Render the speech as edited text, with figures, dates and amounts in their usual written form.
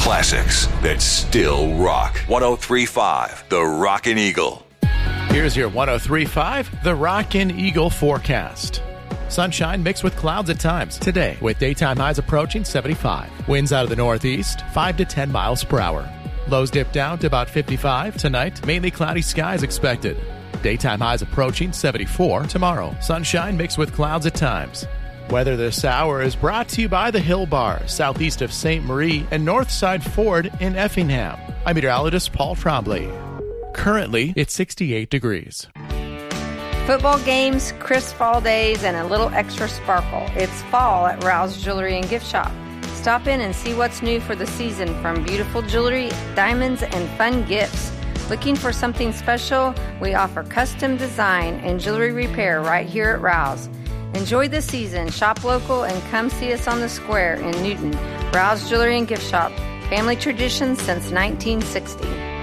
classics that still rock. 103.5 The Rockin' Eagle. Here's your 103.5 The Rockin' Eagle forecast. Sunshine mixed with clouds at times today, with daytime highs approaching 75. Winds out of the northeast, 5 to 10 miles per hour. Lows dip down to about 55 tonight. Mainly cloudy skies expected. Daytime highs approaching 74 tomorrow. Sunshine mixed with clouds at times. Weather this hour is brought to you by the Hill Bar, southeast of St. Marie and Northside Ford in Effingham. I'm meteorologist Paul Trombley. Currently, it's 68 degrees. Football games, crisp fall days, and a little extra sparkle. It's fall at Rouse Jewelry and Gift Shop. Stop in and see what's new for the season, from beautiful jewelry, diamonds, and fun gifts. Looking for something special? We offer custom design and jewelry repair right here at Rouse. Enjoy the season, shop local, and come see us on the square in Newton. Rouse Jewelry and Gift Shop, family tradition since 1960.